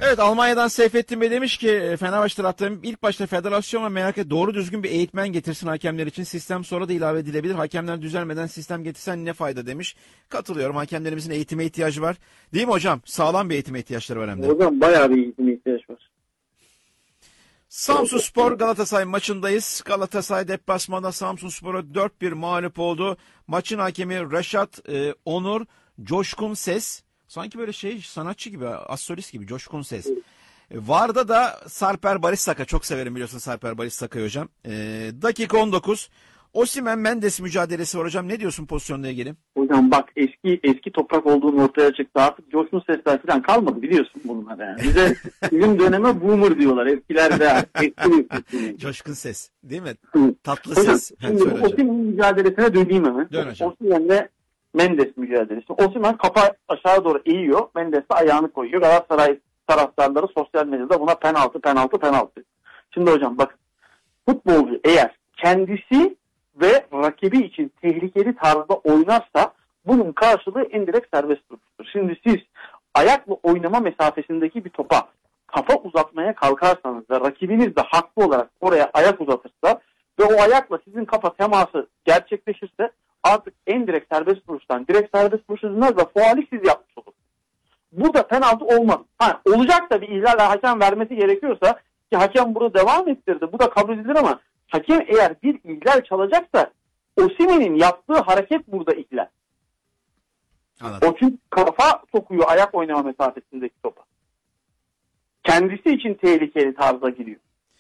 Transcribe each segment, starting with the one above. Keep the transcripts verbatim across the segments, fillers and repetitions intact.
Evet, Almanya'dan Seyfettin Bey demiş ki Fenerbahçe taraftarım ilk başta federasyonla merak et doğru düzgün bir eğitmen getirsin hakemler için. Sistem sonra da ilave edilebilir. Hakemler düzelmeden sistem getirsen ne fayda demiş. Katılıyorum, hakemlerimizin eğitime ihtiyacı var. Değil mi hocam? Sağlam bir eğitime ihtiyaçları var hem de. Hocam bayağı bir eğitime ihtiyaç var. Samsunspor Galatasaray maçındayız. Galatasaray deplasmanda Samsunspor'a dört bir mağlup oldu. Maçın hakemi Reşat e, Onur Coşkun Ses. Sanki böyle şey sanatçı gibi, astrolist gibi Coşkun Ses. E, Varda da Sarper Barışsaka. Çok severim biliyorsun Sarper Barışsaka'yı hocam. E, dakika on dokuz. Osimhen Mendes mücadelesi var hocam. Ne diyorsun pozisyonla ilgili? Hocam bak eski eski toprak olduğunu ortaya çıktı. Artık Coşkun Sesler falan kalmadı biliyorsun bunlar yani. Bize bizim döneme boomer diyorlar. Eskilerde eski Coşkun Ses değil mi? Hı. Tatlı Hocam, ses. şimdi Osimhen mücadelesine döneyim hemen. Dön hocam. Osimhen'le Mendes mücadelesi. Osimhen kafa aşağı doğru eğiyor. Mendes de ayağını koyuyor. Galatasaray taraftarları sosyal medyada buna penaltı penaltı penaltı. Şimdi hocam bakın. Futbolcu eğer kendisi ve rakibi için tehlikeli tarzda oynarsa bunun karşılığı indirekt serbest vuruştur. Şimdi siz ayakla oynama mesafesindeki bir topa kafa uzatmaya kalkarsanız ve rakibiniz de haklı olarak oraya ayak uzatırsa ve o ayakla sizin kafa teması gerçekleşirse artık indirekt serbest vuruştan direkt serbest vuruş yüzünden de faali siz yapmış olur. Burada penaltı olmaz. Ha, olacak da bir ihlal hakem vermesi gerekiyorsa ki hakem bunu devam ettirdi. Bu da kabul edilir ama hakem eğer bir ihlal çalacaksa Osimhen'in yaptığı hareket burada ihlal. Anladım. O çünkü kafa sokuyor ayak oynama mesafesindeki topa. Kendisi için tehlikeli tarza giriyor.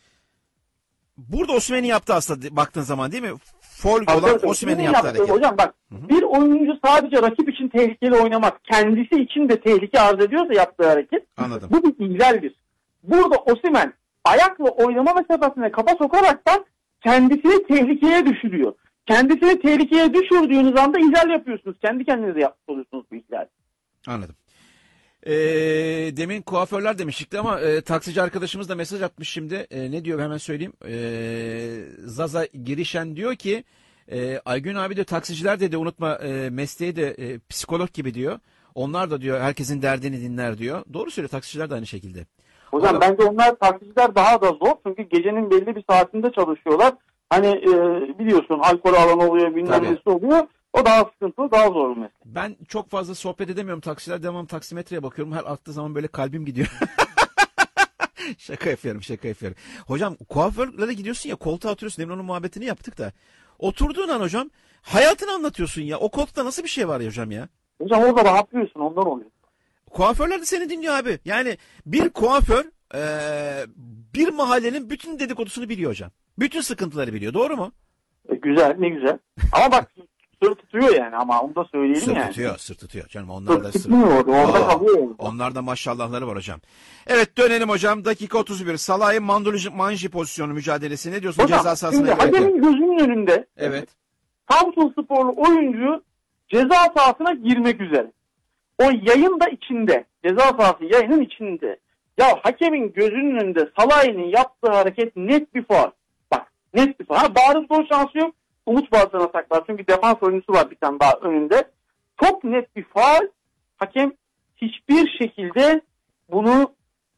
Burada Osimhen'in yaptığı aslında baktığın zaman değil mi? Foul Tabii olan tabii, Osimhen'in Osimhen'in yaptığı yaptığı, hareket. hocam bak Hı hı. bir oyuncu sadece rakip için tehlikeli oynamak kendisi için de tehlike arz ediyorsa yaptığı hareket Anladım. bu bir ihlaldir. Burada Osimhen ayakla oynama mesafesine kafa sokaraktan kendisini tehlikeye düşürüyor. Kendisini tehlikeye düşürdüğünüz anda ihlal yapıyorsunuz. Kendi kendinize yapmış oluyorsunuz bu ihlal. Anladım. Ee, demin kuaförler demiştik ama e, taksici arkadaşımız da mesaj atmış şimdi. E, ne diyor hemen söyleyeyim. E, Zaza Girişen diyor ki e, Aygün abi de taksiciler dedi unutma e, mesleği de e, psikolog gibi diyor. Onlar da diyor herkesin derdini dinler diyor. Doğru söylüyor, taksiciler de aynı şekilde. Hocam Ama, bence onlar taksiciler daha da zor. Çünkü gecenin belli bir saatinde çalışıyorlar. Hani e, biliyorsun alkol alan oluyor, bilmem nesi oluyor. O daha sıkıntılı, daha zor bir meslek. ben çok fazla sohbet edemiyorum taksiler. Devam taksimetreye bakıyorum. Her attığı zaman böyle kalbim gidiyor. Şaka yapıyorum, şaka yapıyorum. Hocam kuaförlere gidiyorsun ya, koltuğa oturuyorsun. Demin onun muhabbetini yaptık da. Oturduğun an hocam hayatını anlatıyorsun ya. O koltukta nasıl bir şey var ya hocam ya? Hocam orada rahatlıyorsun, ondan oluyor. Kuaförler de seni dinliyor abi. Yani bir kuaför ee, bir mahallenin bütün dedikodusunu biliyor hocam. Bütün sıkıntıları biliyor. Doğru mu? E, güzel, ne güzel. Ama bak sır tutuyor yani, ama onu da söyleyelim sır yani. tutuyor, sır tutuyor. Canım onlar da Sır sır. tutmuyor orada, orada Aa, kalıyor. onlar da maşallahları var hocam. Evet, dönelim hocam. Dakika otuz bir. Salah'ın Mandoluji Manji pozisyonu mücadelesi. Ne diyorsun? Hocam, Ceza sahasına şimdi girerken. hakemin gözünün önünde Evet. Samsunsporlu oyuncu ceza sahasına girmek üzere. O yayın da içinde. Ceza sahası yayının içinde. Ya hakemin gözünün önünde Salah'ın yaptığı hareket net bir faul. Bak net bir faul. Ha, bariz gol şansı yok. Umut Bağız'dan saklar. Çünkü defans oyuncusu var bir tane daha önünde. Çok net bir faul. Hakem hiçbir şekilde bunu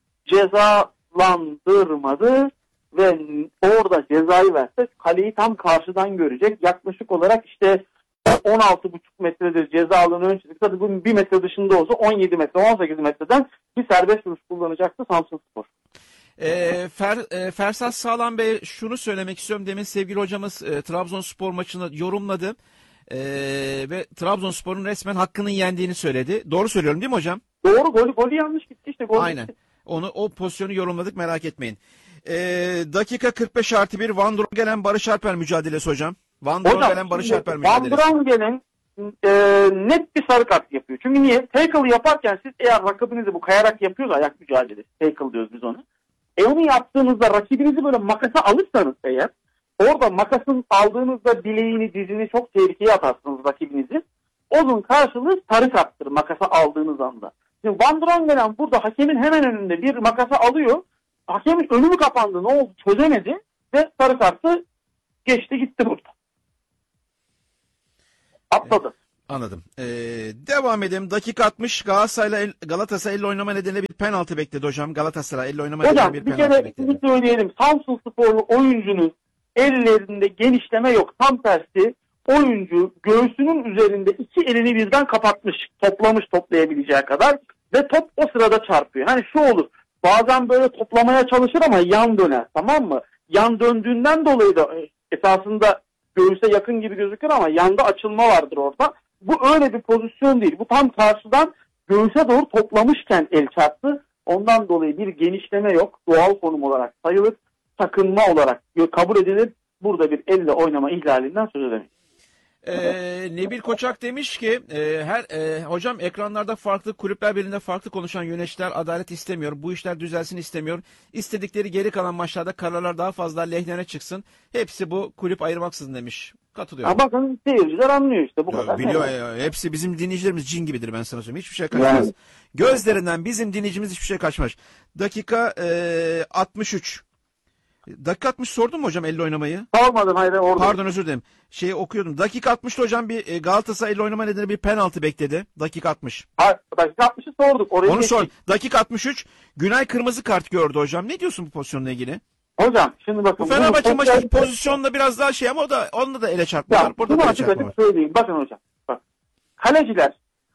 cezalandırmadı ve orada cezayı verse kaleyi tam karşıdan görecek. Yaklaşık olarak işte on altı buçuk metredir ceza alanı ön çizgi. Tabii bu bir metre dışında olsa on yedi metre, on sekiz metreden bir serbest vuruş kullanacaktı Samsunspor. E, Fer, e, Fersat Sağlam Bey, şunu söylemek istiyorum. Demin sevgili hocamız e, Trabzonspor maçını yorumladı. E, ve Trabzonspor'un resmen hakkının yendiğini söyledi. Doğru söylüyorum değil mi hocam? Doğru, golü, golü yanlış gitti işte. Gol Aynen. gitti. Onu, o pozisyonu yorumladık, merak etmeyin. E, dakika kırk beş artı bir Van Drongelen Barış Alper mücadelesi hocam. Van Drongelen Barış Alper mücadelesi. Van Drongelen e, net bir sarı kart yapıyor. Çünkü niye? Tackle yaparken siz eğer rakibinizi bu kayarak yapıyoruz, ayak mücadelesi. Tackle diyoruz biz onu. E onu yaptığınızda rakibinizi böyle makasa alırsanız eğer, orada makasın aldığınızda bileğini, dizini çok tehlikeye atarsınız rakibinizi. Onun karşılığı sarı karttır makasa aldığınız anda. Şimdi Van Drongelen burada hakemin hemen önünde bir makasa alıyor. Hakemin önü mü kapandı, ne oldu çözemedi ve sarı kartı geçti gitti burada. Atladı. Anladım. Ee, devam edelim. Dakika altmış Galatasaray'la el- Galatasaray elle oynama nedeniyle bir penaltı bekledi hocam. Galatasaray elle oynama Hocam nedeniyle bir bir penaltı kere bekledi. şunu söyleyelim. Samsunsporlu oyuncunun ellerinde genişleme yok. Tam tersi oyuncu göğsünün üzerinde iki elini birden kapatmış. Toplamış toplayabileceği kadar. Ve top o sırada çarpıyor. Hani şu olur. Bazen böyle toplamaya çalışır ama yan döner. Tamam mı? Yan döndüğünden dolayı da esasında göğüse yakın gibi gözükür ama yanda açılma vardır orada. Bu öyle bir pozisyon değil. Bu tam karşıdan göğüse doğru toplamışken el çarptı. Ondan dolayı bir genişleme yok. Doğal konum olarak sayılır. Sakınma olarak kabul edilir. Burada bir elle oynama ihlalinden söz edemeyiz. Ee, Nebil Koçak demiş ki e, her e, hocam ekranlarda farklı kulüpler birinde farklı konuşan yöneticiler adalet istemiyor. Bu işler düzelsin istemiyor. İstedikleri geri kalan maçlarda kararlar daha fazla lehlerine çıksın. Hepsi bu kulüp ayırmaksızın demiş. Katılıyorum. Ha bakın seyirciler anlıyor işte bu Ya, kadar. biliyor Evet. ya, hepsi bizim dinleyicilerimiz cin gibidir ben sana söyleyeyim. Hiçbir şey kaçmaz. Yani. Gözlerinden bizim dinleyicimiz hiçbir şey kaçmaz. Dakika e, altmış üç. Dakika altmış sordun mu hocam elle oynamayı? Sormadım hayır orada. Pardon özür dilerim. Şeyi okuyordum. Dakika altmışta hocam bir e, Galatasaray ile oynama nedeniyle bir penaltı bekledi. Dakika altmış. Ha, dakika altmışı sorduk. Orayı Onu geçtik. sor. Dakika altmış üç. Günay kırmızı kart gördü hocam. Ne diyorsun bu pozisyonla ilgili? Hocam şimdi bakın. Bu Fenerbahçe bunu- maçındaki pozisyonda biraz daha şey ama o da onda da ele çarpma Ya, var. Burada bunu da ele açık çarpma var. açık söyleyeyim. Bakın hocam. Bak. Kaleciler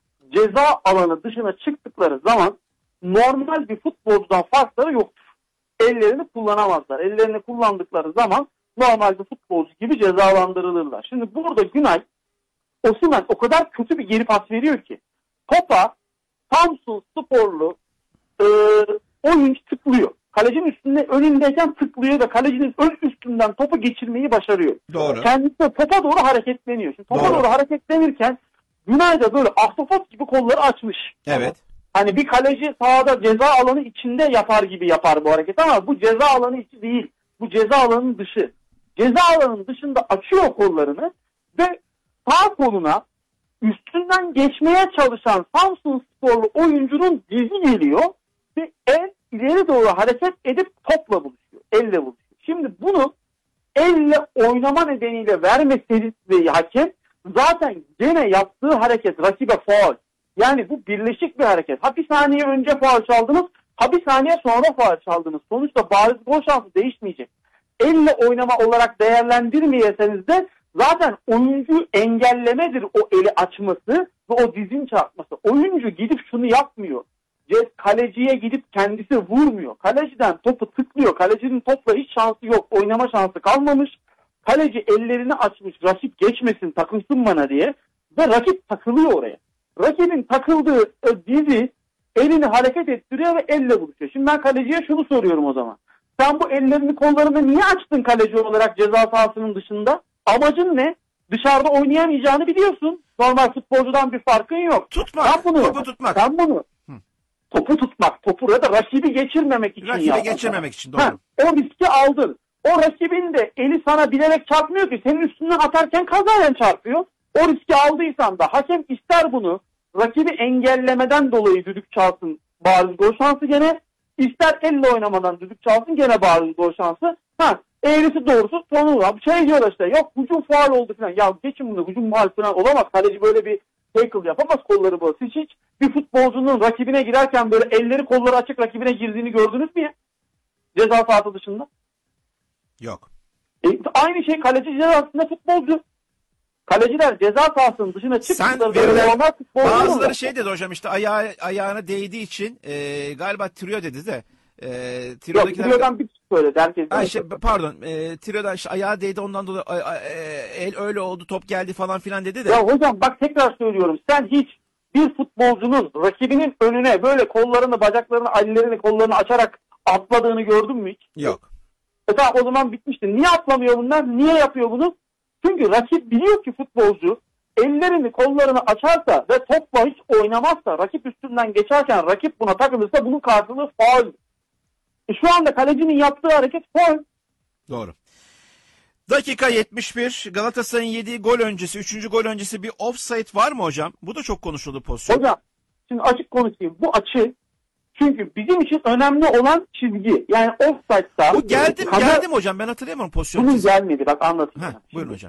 ceza alanı dışına çıktıkları zaman normal bir futbolcudan farkları yoktur. Ellerini kullanamazlar. Ellerini kullandıkları zaman normal bir futbolcu gibi cezalandırılırlar. Şimdi burada Günay Osimhen o kadar kötü bir geri pas veriyor ki topa Samsun Sporlu e, oyuncu tıklıyor. Kalecinin üstünde önündeyken tıklıyor ve kalecinin ön üstünden topu geçirmeyi başarıyor. Doğru. Kendisi de topa doğru hareketleniyor. Şimdi topa Doğru. doğru hareketlenirken Günay da böyle ahtapot gibi kolları açmış. Evet. Hani bir kaleci sahada ceza alanı içinde yapar gibi yapar bu hareket ama bu ceza alanı içi değil. Bu ceza alanının dışı. Ceza alanının dışında açıyor kollarını ve sağ koluna üstünden geçmeye çalışan Samsun Sporlu oyuncunun dizi geliyor ve el ileri doğru hareket edip topla buluşuyor. Elle buluşuyor. Şimdi bunu elle oynama nedeniyle vermeseydi hakem zaten gene yaptığı hareket rakibe faul. Yani bu birleşik bir hareket. Ha bir saniye önce faul çaldınız, ha bir saniye sonra faul çaldınız. Sonuçta bariz gol şansı değişmeyecek. Elle oynama olarak değerlendirmeyeseniz de zaten oyuncu engellemedir o eli açması ve o dizin çarpması. Oyuncu gidip şunu yapmıyor. Kaleciye gidip kendisi vurmuyor. Kaleciden topu tıklıyor. Kalecinin topla hiç şansı yok. Oynama şansı kalmamış. Kaleci ellerini açmış. Rakip geçmesin, takılsın bana diye. Ve rakip takılıyor oraya. Rakibin takıldığı e, dizi elini hareket ettiriyor ve elle buluşuyor. Şimdi ben kaleciye şunu soruyorum o zaman. Sen bu ellerini kollarını niye açtın kaleci olarak ceza sahasının dışında? Amacın ne? Dışarıda oynayamayacağını biliyorsun. Normal futbolcudan bir farkın yok. Tutmak. Sen bunu, Topu tutmak. Sen bunu. Hı. Topu tutmak. Topu ya da rakibi geçirmemek için Rakibi yaptın. geçirmemek için doğru. Ha, o riski aldın. O rakibin de eli sana bilerek çarpmıyor ki. Senin üstünden atarken kazayen çarpıyor. O riski aldıysan da hakem ister bunu rakibi engellemeden dolayı düdük çalsın bariz gol şansı gene, ister elle oynamadan düdük çalsın gene bariz gol şansı. Ha, eğrisi doğrusu sonu var. Şey diyorlar işte yok hücum faal oldu falan. Ya geçin bunu hücum faal falan olamaz. Kaleci böyle bir tackle yapamaz kolları böyle. Siz hiç bir futbolcunun rakibine girerken böyle elleri kolları açık rakibine girdiğini gördünüz mü ya? Ceza sahası dışında. Yok. E, aynı şey kaleci cezasında futbolcu. Kaleciler ceza sahasının dışına çıktıkları verilen, zaman bazıları var. şey dedi hocam işte ayağı, ayağına değdiği için e, galiba trio dedi de e, triodakiler... Yok triodan bir şey söyledi herkes. Ha, şey, pardon e, trioda işte ayağı değdi ondan dolayı a, a, e, el öyle oldu top geldi falan filan dedi de. Ya hocam bak tekrar söylüyorum sen hiç bir futbolcunun rakibinin önüne böyle kollarını bacaklarını ellerini kollarını açarak atladığını gördün mü hiç? Yok. E tamam o zaman bitmişti. Niye atlamıyor bunlar? Niye yapıyor bunu? Çünkü rakip biliyor ki futbolcu ellerini kollarını açarsa ve topla hiç oynamazsa rakip üstünden geçerken rakip buna takılırsa bunun karşılığı faul. E şu anda kalecinin yaptığı hareket faul. Doğru. Dakika yetmiş bir Galatasaray'ın yediği gol öncesi, üçüncü gol öncesi bir offside var mı hocam? Bu da çok konuşuldu pozisyon. Hocam şimdi açık konuşayım. Bu açı çünkü bizim için önemli olan çizgi. Yani offside'da. Bu geldi mi? Kamer... Geldi mi hocam? Ben hatırlayamıyorum pozisyonu. Bunun gelmedi. Bak anlatayım. Heh, buyurun hocam.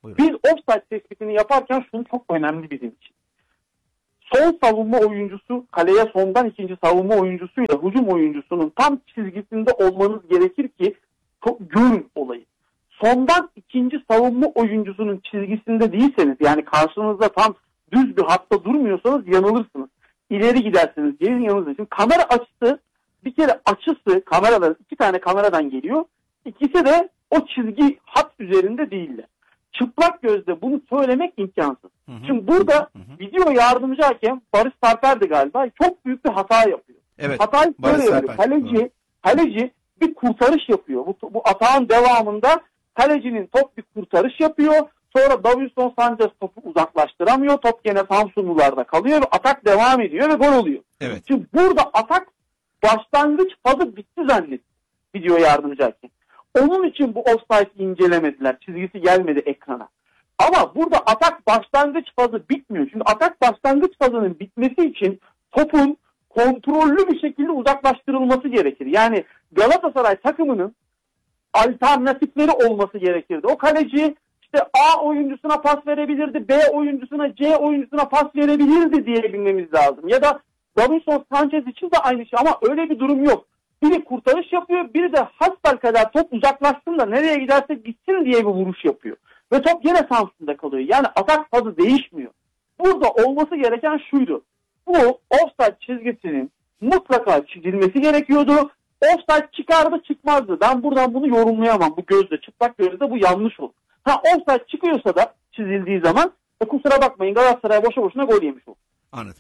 Buyurun. Biz offside tespitini yaparken şunu çok önemli bizim için. Son savunma oyuncusu kaleye sondan ikinci savunma oyuncusuyla hücum oyuncusunun tam çizgisinde olmanız gerekir ki çok görün olayı. Sondan ikinci savunma oyuncusunun çizgisinde değilseniz, yani karşınızda tam düz bir hatta durmuyorsanız yanılırsınız. İleri gidersiniz, geri yanılırsınız. Şimdi kamera açısı, bir kere açısı kameradan, iki tane kameradan geliyor. İkisi de o çizgi hat üzerinde değiller. Çıplak gözle bunu söylemek imkansız. Hı hı. Şimdi burada Hı hı. video yardımcı hakem Barış Sarper'di galiba, çok büyük bir hata yapıyor. Evet. Hatayı Barış şöyle yapıyor. Sarper. Kaleci, kaleci bir kurtarış yapıyor. Bu, bu atağın devamında kalecinin top bir kurtarış yapıyor. Sonra Davinson Sanchez topu uzaklaştıramıyor. Top gene Samsunlularda kalıyor ve atak devam ediyor ve gol oluyor. Evet. Şimdi burada atak başlangıç fazı bitti zannet video yardımcı hakem. Onun için bu offside'i incelemediler. Çizgisi gelmedi ekrana. Ama burada atak başlangıç fazı bitmiyor. Şimdi atak başlangıç fazının bitmesi için topun kontrollü bir şekilde uzaklaştırılması gerekir. Yani Galatasaray takımının alternatifleri olması gerekirdi. O kaleci işte A oyuncusuna pas verebilirdi, B oyuncusuna, C oyuncusuna pas verebilirdi diye bilmemiz lazım. Ya da Davinson Sanchez için de aynı şey, ama öyle bir durum yok. Biri kurtarış yapıyor, biri de hasbelkader top uzaklaşsın da nereye giderse gitsin diye bir vuruş yapıyor. Ve top yine Samsun'da kalıyor. Yani atak fazı değişmiyor. Burada olması gereken şuydu. Bu offside çizgisinin mutlaka çizilmesi gerekiyordu. Offside çıkardı çıkmazdı. Ben buradan bunu yorumlayamam. Bu gözle, çıplak gözle bu yanlış olur. Ha offside çıkıyorsa da çizildiği zaman e, kusura bakmayın, Galatasaray boşa boşuna gol yemiş olur. Anladım.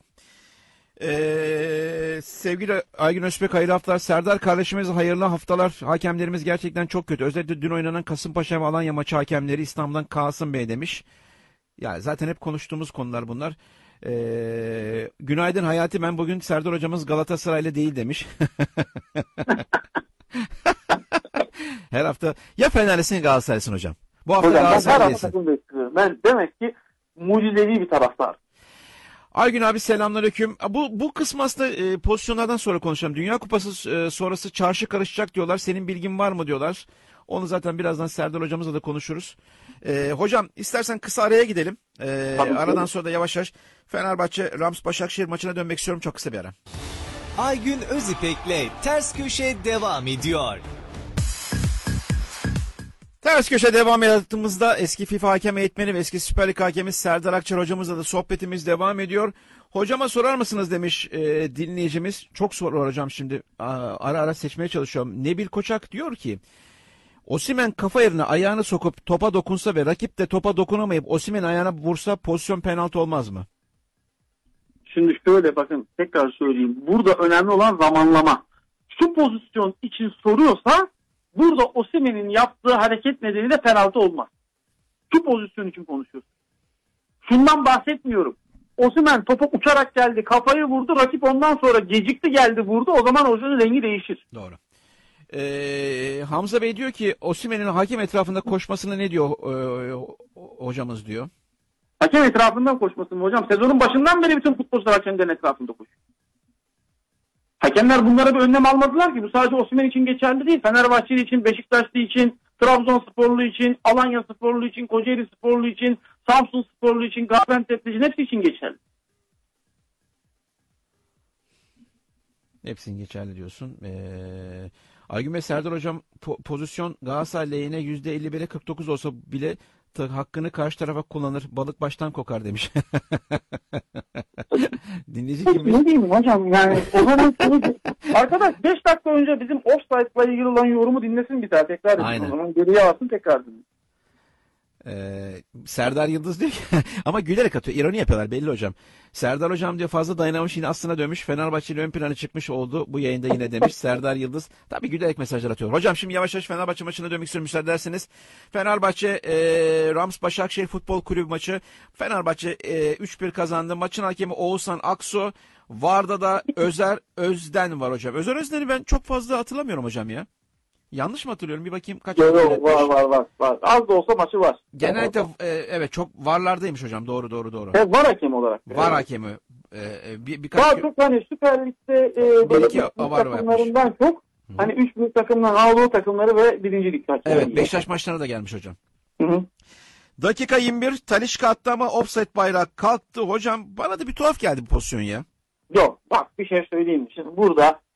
Ee, sevgili Aygün Özbek, hayırlı haftalar. Serdar kardeşimiz hayırlı haftalar. Hakemlerimiz gerçekten çok kötü. Özellikle dün oynanan Kasımpaşa ve Alanya maçı hakemleri, İstanbul'dan Kasım Bey demiş. Ya zaten hep konuştuğumuz konular bunlar. Ee, günaydın Hayati, ben bugün Serdar hocamız Galatasaraylı değil demiş. Her hafta ya Fenerlisin Galatasaraylısın hocam. Bu hafta Hocam ben her Galatasaray hafta değilsin. takım bekliyorum. Ben demek ki mucizevi bir taraftar. Aygün abi selamünaleyküm. Bu bu kısmı aslında e, pozisyonlardan sonra konuşalım. Dünya Kupası e, sonrası çarşı karışacak diyorlar. Senin bilgin var mı diyorlar. Onu zaten birazdan Serdar hocamızla da konuşuruz. E, hocam istersen kısa araya gidelim. E, aradan sonra da yavaş yavaş Fenerbahçe Rams Başakşehir maçına dönmek istiyorum. Çok kısa bir ara. Aygün Özipek'le Ters Köşe devam ediyor. Ters köşe devam ettiğimizde eski FIFA hakem eğitmeni ve eski Süper Lig hakemi Serdar Akçar hocamızla da sohbetimiz devam ediyor. Hocama sorar mısınız demiş e, dinleyicimiz. Çok soru var hocam şimdi. Aa, ara ara seçmeye çalışıyorum. Nebil Koçak diyor ki Osimhen kafa yerine ayağını sokup topa dokunsa ve rakip de topa dokunamayıp Osimhen ayağına vursa pozisyon penaltı olmaz mı? Şimdi şöyle bakın, tekrar söyleyeyim. Burada önemli olan zamanlama. Şu pozisyon için soruyorsa burada Osimhen'in yaptığı hareket nedeniyle penaltı olmaz. Şu pozisyon için konuşuyoruz. Şundan bahsetmiyorum. Osimhen topa uçarak geldi, kafayı vurdu, rakip ondan sonra gecikti geldi vurdu, o zaman orijinal rengi değişir. Doğru. Ee, Hamza Bey diyor ki Osimhen'in hakem etrafında koşmasını ne diyor e, hocamız diyor. Hakem etrafından koşmasın mı hocam? Sezonun başından beri bütün futbolcular hakemlerin etrafında koşuyor. Hakemler bunlara bir önlem almadılar ki. Bu sadece Osimhen için geçerli değil. Fenerbahçeli için, Beşiktaşlı için, Trabzonsporlu için, Alanyasporlu için, Kocaelisporlu için, Samsunsporlu için, Gaziantep'li için, hepsi için geçerli. Hepsinin geçerli diyorsun. Ee, Aygün Bey, Serdar hocam po- pozisyon Galatasaray lehine yüzde elli bire kırk dokuz olsa bile t- hakkını karşı tarafa kullanır. Balık baştan kokar demiş. Dinleyici kimmiş? Ne diyeyim hocam, yani o zaman arkadaş beş dakika önce bizim offside'la ilgili olan yorumu dinlesin bir daha, tekrar edin. Aynen. O zaman geriye alsın, tekrar dinlesin. Ee, Serdar Yıldız diyor ki ama gülerek atıyor. İroni yapıyorlar belli hocam. Serdar hocam diyor fazla dayanamamış, yine aslına dönmüş. Fenerbahçe'yle ön plana çıkmış oldu bu yayında yine demiş. Serdar Yıldız tabii gülerek mesajlar atıyor. Hocam şimdi yavaş yavaş Fenerbahçe maçına dönmek istiyorum müsaade ederseniz. Fenerbahçe e, Rams Başakşehir Futbol Kulübü maçı. Fenerbahçe e, üç bir kazandı. Maçın hakemi Oğuzhan Aksu. Varda da Özer Özden var hocam. Özer Özden'i ben çok fazla hatırlamıyorum hocam ya. Yanlış mı hatırlıyorum? Bir bakayım kaç. Yok yok, var var var var. Az da olsa maçı var. Genelde e, evet çok varlardaymış hocam. Doğru doğru doğru. He, var hakem olarak. Var hakemi. E, e, bir, birkaç Daha çok hani Süper Lig'de e, böyle iki büyük var takımlarından çok hani üç büyük takımdan Anadolu takımları ve birinci lig takımları. Evet, Beşiktaş maçlarına da gelmiş hocam. Hı hı. Dakika yirmi bir Talisca attı ama offside bayrağı kalktı. Hocam bana da bir tuhaf geldi bu pozisyon ya. Yok bak bir şey söyleyeyim mi? Şimdi burada